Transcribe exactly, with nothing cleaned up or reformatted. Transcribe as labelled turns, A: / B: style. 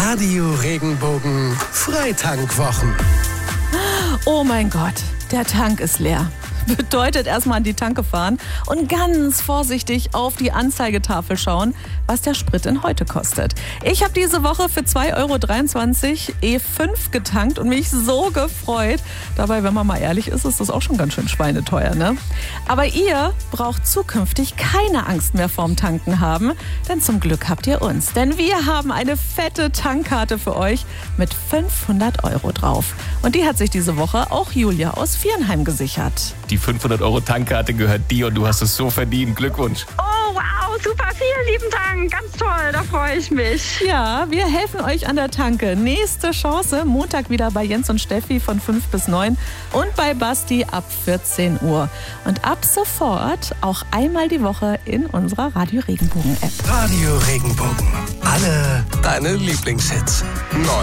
A: Radio Regenbogen Freitankwwochen.
B: Oh mein Gott, der Tank ist leer. Bedeutet erstmal an die Tanke fahren und ganz vorsichtig auf die Anzeigetafel schauen, was der Sprit denn heute kostet. Ich habe diese Woche für zwei Euro dreiundzwanzig E fünf getankt und mich so gefreut. Dabei, wenn man mal ehrlich ist, ist das auch schon ganz schön schweineteuer, ne? Aber ihr braucht zukünftig keine Angst mehr vorm Tanken haben, denn zum Glück habt ihr uns. Denn wir haben eine fette Tankkarte für euch mit fünfhundert Euro drauf. Und die hat sich diese Woche auch Julia aus Viernheim gesichert.
C: Die fünfhundert Euro Tankkarte gehört dir und du hast es so verdient. Glückwunsch.
D: Oh, wow, super, vielen lieben Dank. Ganz toll, da freue ich mich.
B: Ja, wir helfen euch an der Tanke. Nächste Chance, Montag wieder bei Jens und Steffi von fünf bis neun und bei Basti ab vierzehn Uhr. Und ab sofort auch einmal die Woche in unserer Radio Regenbogen App.
A: Radio Regenbogen. Alle deine Lieblingshits. Neu.